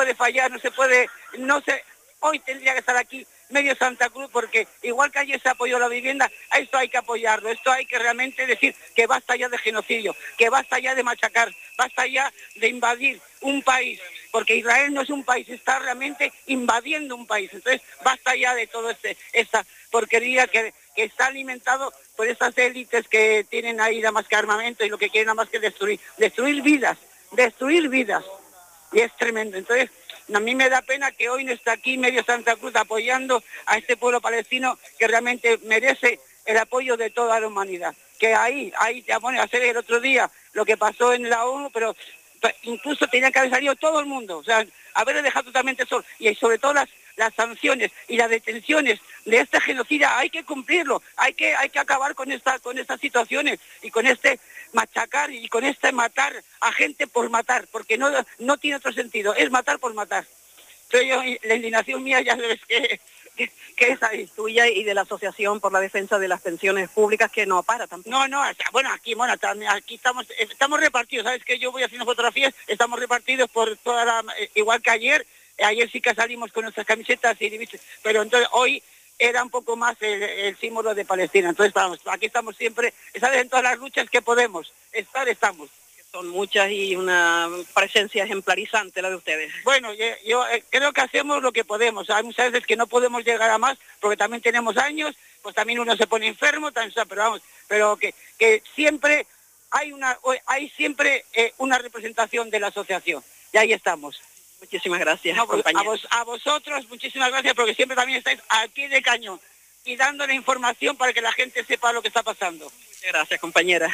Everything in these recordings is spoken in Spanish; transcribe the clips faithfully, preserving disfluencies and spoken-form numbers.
puede fallar, no se puede, no se, hoy tendría que estar aquí medio Santa Cruz, porque igual que ayer se apoyó la vivienda, a esto hay que apoyarlo, esto hay que realmente decir que basta ya de genocidio, que basta ya de machacar, basta ya de invadir un país, porque Israel no es un país, está realmente invadiendo un país, entonces basta ya de todo este, esta porquería que, que está alimentado por estas élites que tienen ahí nada más que armamento y lo que quieren nada más que destruir, destruir vidas, destruir vidas, y es tremendo. Entonces, a mí me da pena que hoy no está aquí medio Santa Cruz apoyando a este pueblo palestino que realmente merece el apoyo de toda la humanidad. Que ahí, ahí, ya bueno, hacer el otro día lo que pasó en la ONU, pero incluso tenía que haber salido todo el mundo, o sea, haberle dejado totalmente solo, y sobre todo las, las sanciones y las detenciones de este genocida, hay que cumplirlo, hay que, hay que acabar con esta, con estas situaciones y con este machacar y con este matar a gente por matar, porque no, no tiene otro sentido, es matar por matar. Entonces yo, la indignación mía ya sabes que, que, que es ahí. Tuya y de la Asociación por la Defensa de las Pensiones Públicas, que no para tampoco. No, no, bueno, aquí, bueno, aquí estamos, estamos repartidos, ¿sabes? Que yo voy haciendo fotografías, estamos repartidos por toda la, igual que ayer, ayer sí que salimos con nuestras camisetas, y, pero entonces hoy era un poco más el, el símbolo de Palestina, entonces vamos, aquí estamos siempre, ¿sabes? En todas las luchas que podemos estar, estamos. Son muchas y una presencia ejemplarizante la de ustedes. Bueno, yo, yo eh, creo que hacemos lo que podemos. Hay muchas veces que no podemos llegar a más porque también tenemos años, pues también uno se pone enfermo, también, pero vamos, pero que, que siempre hay una hay siempre eh, una representación de la asociación y ahí estamos. Muchísimas gracias, no, compañero. A, vos, a vosotros, muchísimas gracias porque siempre también estáis al pie de cañón y dando la información para que la gente sepa lo que está pasando. Muchas gracias, compañera.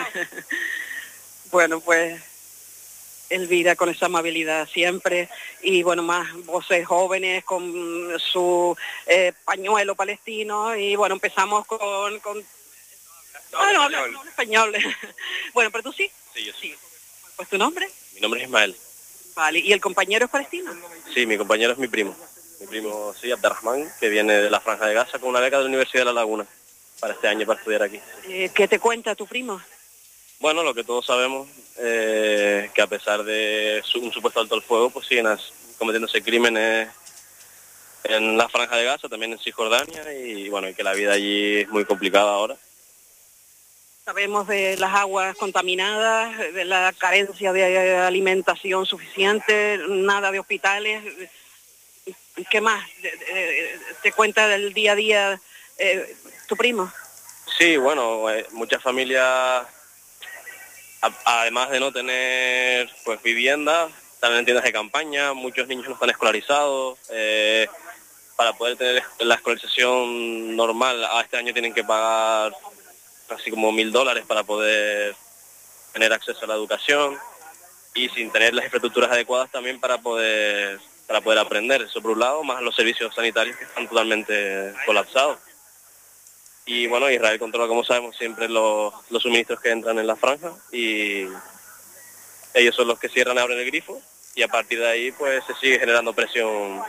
Bueno, pues Elvira con esa amabilidad siempre y bueno, más voces jóvenes con su eh, pañuelo palestino y bueno, empezamos con... con... No, ah, no, español. no, no, español. Bueno, pero tú sí. Sí, yo sí. Pues tu nombre. Mi nombre es Ismael. Vale, ¿y el compañero es palestino? Sí, mi compañero es mi primo. Mi primo, sí, Abderrahman, que viene de la Franja de Gaza con una beca de la Universidad de La Laguna para este año, para estudiar aquí. Eh, ¿Qué te cuenta tu primo? Bueno, lo que todos sabemos, eh, que a pesar de su, un supuesto alto al fuego, pues siguen as, cometiéndose crímenes en la Franja de Gaza, también en Cisjordania, y bueno, y que la vida allí es muy complicada ahora. Sabemos de las aguas contaminadas, de la carencia de alimentación suficiente, nada de hospitales. ¿Qué más te cuenta del día a día eh, tu primo? Sí, bueno, eh, muchas familias... Además de no tener pues vivienda, también en tiendas de campaña, muchos niños no están escolarizados. Eh, para poder tener la escolarización normal, a este año tienen que pagar casi como mil dólares para poder tener acceso a la educación y sin tener las infraestructuras adecuadas también para poder para poder aprender. Eso por un lado, más los servicios sanitarios que están totalmente colapsados. Y bueno, Israel controla, como sabemos, siempre los, los suministros que entran en la franja y ellos son los que cierran y abren el grifo y a partir de ahí pues se sigue generando presión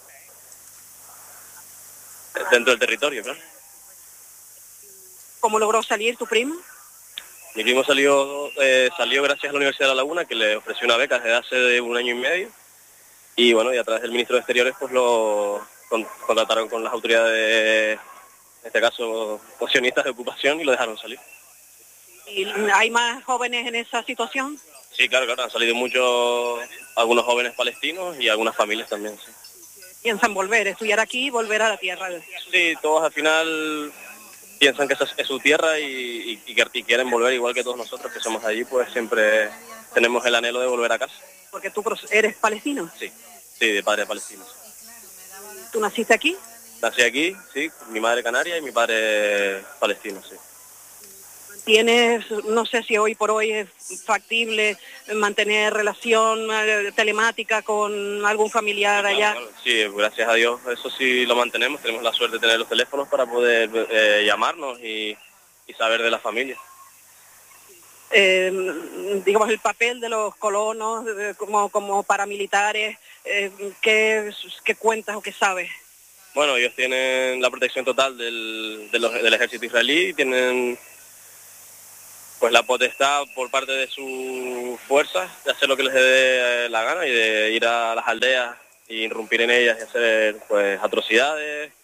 dentro del territorio, claro. ¿Cómo logró salir tu primo? Mi primo salió, eh, salió gracias a la Universidad de La Laguna, que le ofreció una beca desde hace de un año y medio y bueno, y a través del ministro de Exteriores pues lo con, contrataron con las autoridades, en este caso, sionistas de ocupación y lo dejaron salir. ¿Y hay más jóvenes en esa situación? Sí, claro, claro, han salido muchos, algunos jóvenes palestinos y algunas familias también, sí. ¿Piensan volver, estudiar aquí y volver a la tierra? Sí, todos al final piensan que esa es su tierra y, y, y quieren volver igual que todos nosotros que somos allí, pues siempre tenemos el anhelo de volver a casa. ¿Porque tú eres palestino? Sí, sí, de padre palestino. ¿Tú naciste aquí? Nací aquí, sí, mi madre canaria y mi padre palestino, sí. ¿Tienes, no sé si hoy por hoy es factible mantener relación eh, telemática con algún familiar sí, allá? Claro, claro. Sí, gracias a Dios, eso sí lo mantenemos, tenemos la suerte de tener los teléfonos para poder eh, llamarnos y, y saber de la familia. Eh, digamos, el papel de los colonos de, como, como paramilitares, eh, ¿qué, ¿qué cuentas o qué sabes? Bueno, ellos tienen la protección total del, de los, del ejército israelí, tienen pues la potestad por parte de sus fuerzas de hacer lo que les dé la gana y de ir a las aldeas e irrumpir en ellas y hacer pues atrocidades,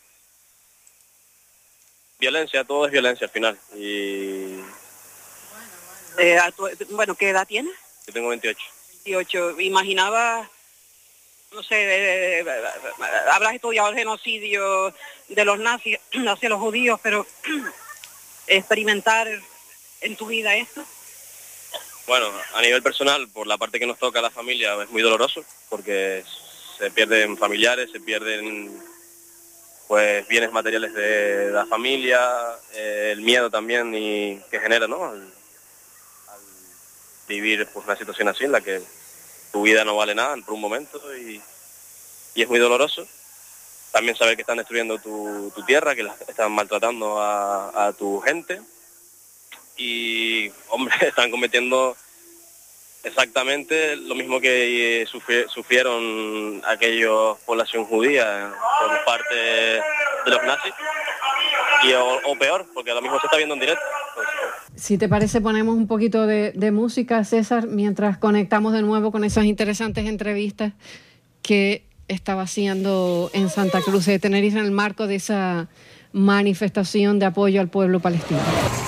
violencia, todo es violencia al final. Y Eh, a tu- bueno, ¿qué edad tienes? yo tengo veintiocho. veintiocho. Imaginaba, no sé, eh, habrás estudiado el genocidio de los nazis hacia los judíos, pero experimentar en tu vida esto. Bueno, a nivel personal, por la parte que nos toca a la familia, es muy doloroso, porque se pierden familiares, se pierden pues bienes materiales de la familia, eh, el miedo también y que genera, ¿no? Al, al vivir pues una situación así en la que tu vida no vale nada por un momento y, y es muy doloroso. También saber que están destruyendo tu, tu tierra, que la están maltratando a, a tu gente y, hombre, están cometiendo exactamente lo mismo que sufri- sufrieron aquellos población judía por parte de los nazis y o, o peor, porque lo mismo se está viendo en directo. Entonces, si te parece, ponemos un poquito de, de música, César, mientras conectamos de nuevo con esas interesantes entrevistas que estaba haciendo en Santa Cruz de Tenerife en el marco de esa manifestación de apoyo al pueblo palestino.